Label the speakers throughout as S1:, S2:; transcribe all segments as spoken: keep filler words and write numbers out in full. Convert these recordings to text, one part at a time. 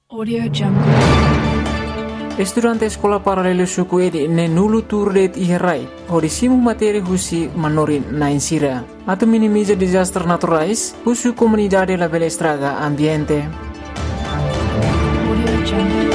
S1: Audio Jungle.
S2: Estudante sekolah paralelo suku edi ne nulu turdet iherai. Horisimu materi husi manorin na insira. Atau minimiza disaster naturais, husu comunidade la bela estraga ambiente.
S1: Audio Jungle.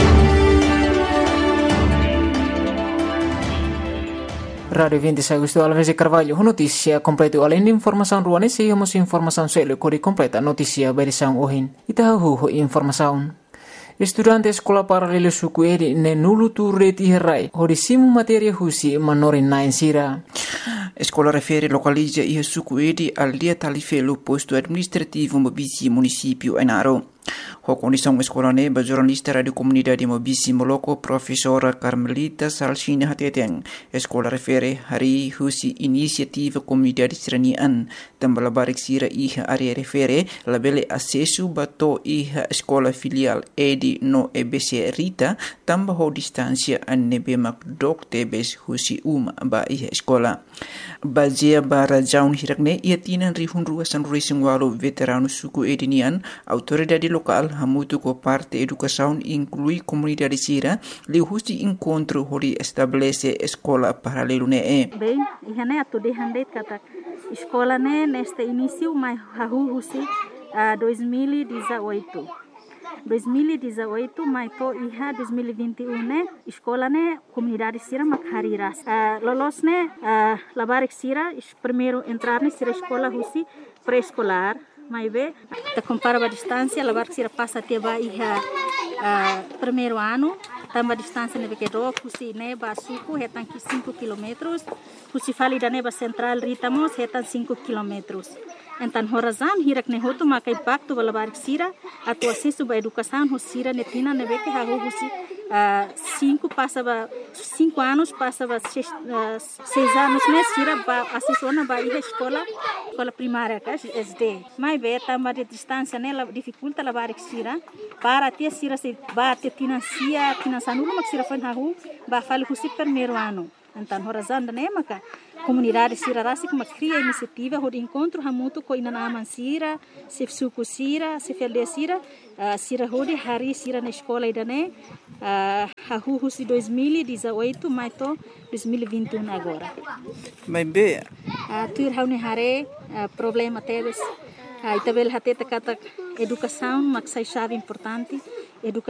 S2: Radio vinte Agosto Alves e Carvalho, notícia completa além de informação ruane, se temos informação selo cori completa notícia berisão ohin. Itahu informação. Estudante sekolah paralelo suku edi ne nulu turret iherai. Horisimu materia husi manorin na insira.
S3: Escola refere localiza e suku edi al dia talifelo posto administrativo Mobisi município Ainaro. A condição escola neba jornalista radio comunidade Mobisi Moloco professora Carmelita Salsina Hateteng. Escola refere hari husi inisiativa comunidade seranian tambah barik sira iha area refere labele acesso bato iha escola filial edi no E B C Rita tambah ho distância anebe makdok tebes husi uma ba iha escola. Bazia bara jaun hirakne ia tinan rihun ruasan racing walo veterano suku edinian autoridade local hamutu ko parte educação inclui comunidade sira li husi encontro hori estabelece escola paralelo ne e.
S4: Bem, ihane atu de handeit kata escola ne neste início mai hahu husi uh, dois mil e dezoito. dois mil e dezoito mai to iha dois mil e vinte e um ne escola ne comunidade sira makhariras. Uh, lolos ne uh, labarik sira primeiro entrar ne sira escola husi pré-escolar. Mai be, te compara a distância, lavar que se passa até vai uh, primeiro ano, também a distância nebe que do, kusi neba suku retan que cinco quilômetros, kusi fali da neba central ritamos retan cinco quilômetros. Então horazan hirak ne hotu makai pacto lavar que sira, atu acesso ba educação hosira netina nebe que hago husi cinco passava cinco anos passava seis, uh, seis anos né sira ba acesso na ba escola escola primária que S D mais bem também de distância né dificulta lavar que sira para ter sira se ba ter financia financiando uma que sira foi na rua ba fale com o primeiro ano então horazan né maka comunidade sira rasi como cria iniciativa o encontro hamutu ko ina naman sira se suku sira se felde sira uh, sira hodi hari sira na escola idane uh, hahu husi dois mil e dezoito mais to dois mil e vinte e um agora
S3: Mas be
S4: uh, tuir haune hare uh, problema teves uh, itabel hateta kata educação maksai chave importante educação